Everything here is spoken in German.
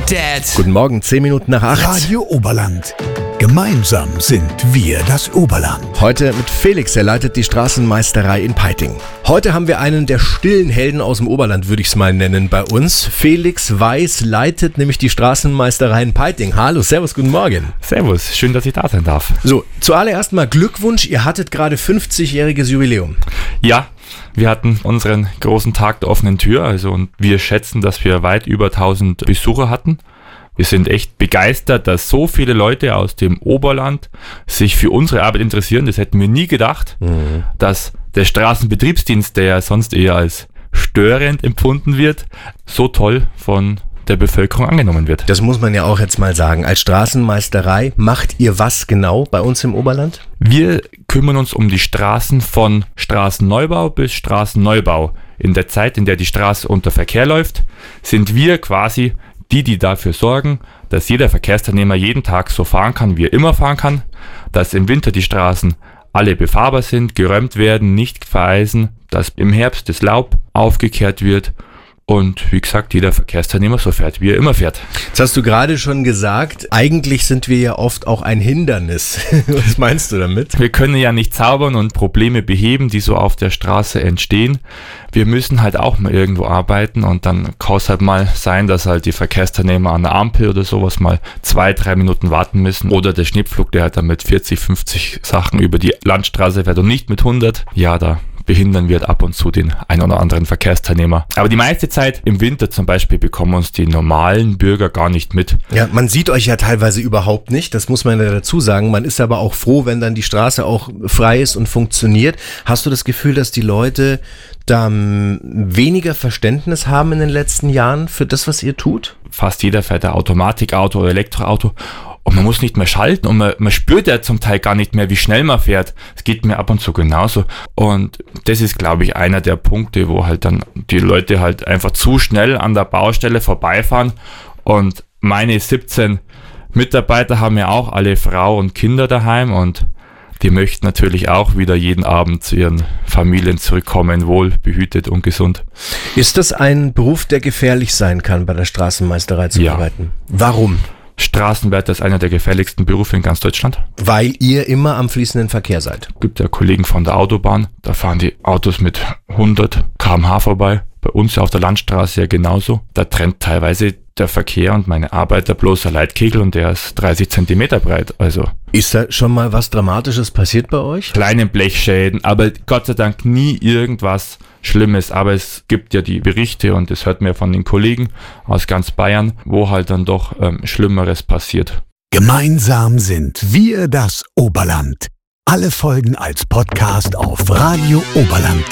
Dad. Guten Morgen, 10 Minuten nach 8. Radio Oberland. Gemeinsam sind wir das Oberland. Heute mit Felix, er leitet die Straßenmeisterei in Peiting. Heute haben wir einen der stillen Helden aus dem Oberland, würde ich es mal nennen, bei uns. Felix Weiß leitet nämlich die Straßenmeisterei in Peiting. Hallo, servus, guten Morgen. Servus, schön, dass ich da sein darf. So, zuallererst mal Glückwunsch, ihr hattet gerade 50-jähriges Jubiläum. Ja, wir hatten unseren großen Tag der offenen Tür, und wir schätzen, dass wir weit über 1000 Besucher hatten. Wir sind echt begeistert, dass so viele Leute aus dem Oberland sich für unsere Arbeit interessieren. Das hätten wir nie gedacht, dass der Straßenbetriebsdienst, der ja sonst eher als störend empfunden wird, so toll von der Bevölkerung angenommen wird. Das muss man ja auch jetzt mal sagen. Als Straßenmeisterei macht ihr was genau bei uns im Oberland? Wir kümmern uns um die Straßen von Straßenneubau bis Straßenneubau. In der Zeit, in der die Straße unter Verkehr läuft, sind wir quasi die dafür sorgen, dass jeder Verkehrsteilnehmer jeden Tag so fahren kann, wie er immer fahren kann, dass im Winter die Straßen alle befahrbar sind, geräumt werden, nicht vereisen, dass im Herbst das Laub aufgekehrt wird und wie gesagt, jeder Verkehrsteilnehmer so fährt, wie er immer fährt. Jetzt hast du gerade schon gesagt, eigentlich sind wir ja oft auch ein Hindernis. Was meinst du damit? Wir können ja nicht zaubern und Probleme beheben, die so auf der Straße entstehen. Wir müssen halt auch mal irgendwo arbeiten und dann kann es halt mal sein, dass halt die Verkehrsteilnehmer an der Ampel oder sowas mal 2-3 Minuten warten müssen. Oder der Schnittflug, der halt dann mit 40, 50 Sachen über die Landstraße fährt und nicht mit 100. Ja, da behindern wir ab und zu den ein oder anderen Verkehrsteilnehmer. Aber die meiste Zeit im Winter zum Beispiel bekommen uns die normalen Bürger gar nicht mit. Ja, man sieht euch ja teilweise überhaupt nicht, das muss man ja dazu sagen. Man ist aber auch froh, wenn dann die Straße auch frei ist und funktioniert. Hast du das Gefühl, dass die Leute da weniger Verständnis haben in den letzten Jahren für das, was ihr tut? Fast jeder fährt ein Automatikauto oder Elektroauto. Und man muss nicht mehr schalten und man spürt ja zum Teil gar nicht mehr, wie schnell man fährt. Es geht mir ab und zu genauso. Und das ist, glaube ich, einer der Punkte, wo halt dann die Leute halt einfach zu schnell an der Baustelle vorbeifahren. Und meine 17 Mitarbeiter haben ja auch alle Frau und Kinder daheim und die möchten natürlich auch wieder jeden Abend zu ihren Familien zurückkommen, wohl behütet und gesund. Ist das ein Beruf, der gefährlich sein kann, bei der Straßenmeisterei zu arbeiten? Warum? Straßenwärter ist einer der gefährlichsten Berufe in ganz Deutschland. Weil ihr immer am fließenden Verkehr seid. Es gibt ja Kollegen von der Autobahn, da fahren die Autos mit 100 km/h vorbei. Bei uns ja auf der Landstraße ja genauso. Da trennt teilweise der Verkehr und meine Arbeit der bloße Leitkegel und der ist 30 Zentimeter breit. Also ist da schon mal was Dramatisches passiert bei euch? Kleine Blechschäden, aber Gott sei Dank nie irgendwas Schlimmes. Aber es gibt ja die Berichte und das hört man ja von den Kollegen aus ganz Bayern, wo halt dann doch Schlimmeres passiert. Gemeinsam sind wir das Oberland. Alle Folgen als Podcast auf Radio Oberland.